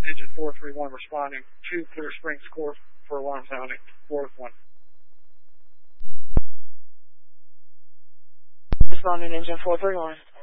Engine 431 responding to Clear Springs Court for alarm sounding. 4-1. Responding Engine 431.